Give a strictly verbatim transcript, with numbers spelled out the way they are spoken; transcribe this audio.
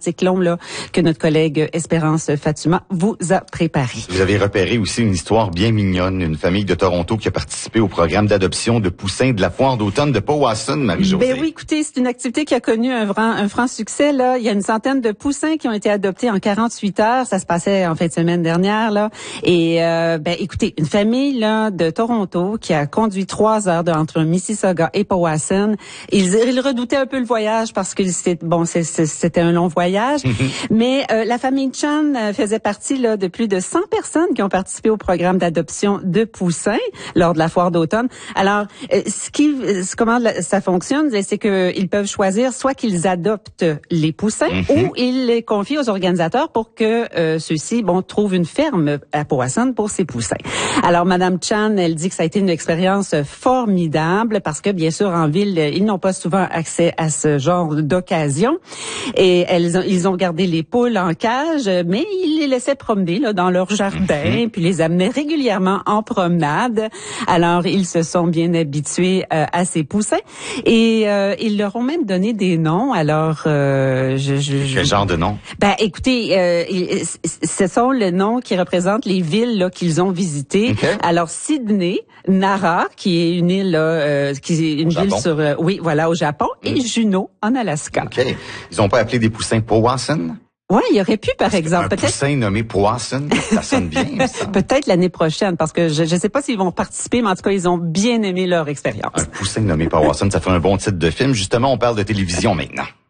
article long là que notre collègue Espérance Fatuma vous a préparé. Vous avez repéré aussi une histoire bien mignonne, une famille de Toronto qui a participé au programme d'adoption de poussins de la foire d'automne de Powassan, Marie-Josée. Ben oui, écoutez, c'est une activité qui a connu un franc, un franc succès là. Il y a une centaine de poussins qui ont été adoptés en quarante-huit heures. Ça se passait en fin de semaine dernière là. Et euh, ben écoutez, une famille là de Toronto qui a conduit trois heures de, entre Mississauga et Powassan. Ils, ils redoutaient un peu le voyage parce que c'était bon, c'est, c'est, c'était un long voyage. Mais euh, la famille Chan faisait partie là de plus de cent personnes qui ont participé au programme d'adoption de poussins lors de la foire d'automne. Alors, euh, ce qui, comment ça fonctionne, c'est que ils peuvent choisir soit qu'ils adoptent les poussins mm-hmm. ou ils les confient aux organisateurs pour que euh, ceux-ci, bon, trouvent une ferme à Powassan pour ces poussins. Alors, Madame Chan, elle dit que ça a été une expérience formidable parce que, bien sûr, en ville, ils n'ont pas souvent accès à ce genre d'occasion et elles ont, ils ont gardé les poules en cage, mais ils les laissaient promener là dans leur jardin, mm-hmm. puis les amenaient régulièrement en promenade. Alors, ils se sont bien habitués euh, à ces poussins et euh, ils leur ont même donné des noms. Alors, euh, je, je, je... Quel genre de nom? Ben, écoutez, euh, ce sont les noms qui représentent les villes là qu'ils ont visitées. Okay. Alors, Sydney, Nara, qui est une île, là, euh, qui est une ville sur, euh, oui, voilà, au Japon, mm. et Juneau en Alaska. Ok. Ils ont pas appelé des poussins Powassan? Oui, il aurait pu, par parce exemple. Un peut-être poussin nommé Powassan, ça sonne bien, ça. Peut-être l'année prochaine, parce que je ne sais pas s'ils vont participer, mais en tout cas, ils ont bien aimé leur expérience. Un poussin nommé Powassan, ça fait un bon titre de film. Justement, on parle de télévision maintenant.